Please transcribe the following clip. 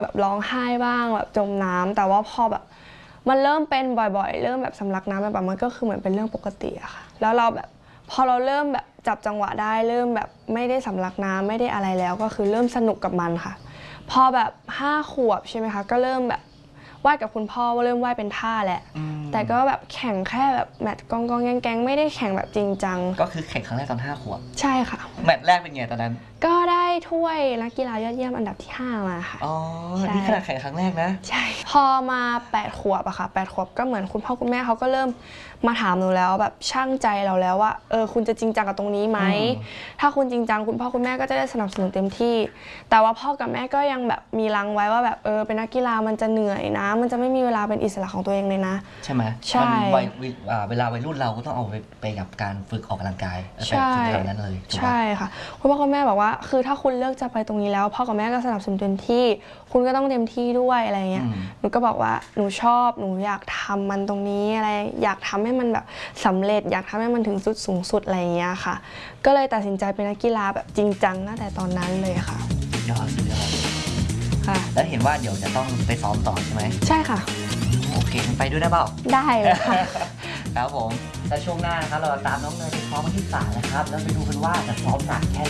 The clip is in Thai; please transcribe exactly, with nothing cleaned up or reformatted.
แบบร้องไห้บ้างแบบจมน้ำแต่ว่าพอแบบมันเริ่มเป็นบ่อยๆเริ่มแบบสำลักน้ำแบบมันก็คือเหมือนเป็นเรื่องปกติอะค่ะแล้วเราแบบพอเราเริ่มแบบจับจังหวะได้เริ่มแบบไม่ได้สำลักน้ำไม่ได้อะไรแล้วก็คือเริ่มสนุกกับมันค่ะพอแบบห้าขวบใช่ไหมคะก็เริ่มแบบว่ายกับคุณพ่อว่าเริ่มว่ายเป็นท่าแหละแต่ก็แบบแข่งแค่แบบแมตช์กองกองแกงแกงไม่ได้แข่งแบบจริงจังก็คือแข่งครั้งแรกตอนห้าขวบใช่ค่ะแมตช์แรกเป็นไงตอนนั้นก็ได้ถ้วยนักกีฬายอดเยี่ยมอันดับที่ห้ามาค่ะอ๋อนี่ขนาดแข่งครั้งแรกนะใช่พอมาแปดขวบอะค่ะแปดขวบก็เหมือนคุณพ่อคุณแม่เขาก็เริ่มมาถามหนูแล้วแบบช่างใจเราแล้วว่าเออคุณจะจริงจังกับตรงนี้ไหมถ้าคุณจริงจังคุณพ่อคุณแม่ก็จะได้สนับสนุนเต็มที่แต่ว่าพ่อกับแม่ก็ยังแบบมีลังไว้ว่าแบบเออเป็นนักกีฬามันจะเหนื่อยนะมันจะไม่มีเวลาเป็นอิสระของตัวเองเลยนะใช่ไหมใช่เวลาวัยรุ่นเราก็ต้องเอาไปไปกับการฝึกออกกำลังกายไปฝึกแบบนั้นเลยใช่ค่ะคุณพ่อคุณแม่บอกว่าคือถ้าคุณเลือกจะไปตรงนี้แล้วพ่อกับแม่ก็สนับสนุนเต็มที่คุณก็ต้องเต็มที่ด้วยอะไรเงี้ยหนูก็บอกว่าหนูชอบหนูอยากทำมันตรงนี้อะไรอยากทำให้มันแบบสำเร็จอยากทำให้มันถึงจุดสูงสุดอะไรเงี้ยค่ะก็เลยตัดสินใจเป็นนักกีฬาแบบจริงจังตั้งแต่ตอนนั้นเลยค่ะยอดสุดยอดค่ะแล้วเห็นว่าเดี๋ยวจะต้องไปซ้อมต่อใช่ไหมใช่ค่ะโอเคไปด้วยได้เปล่าได้เลยค่ะครับผมแล้วช่วงหน้านะครับเราตามน้องเนยไปซ้อมวันที่สามนะครับแล้วไปดูกันว่าจะซ้อมหนักแค่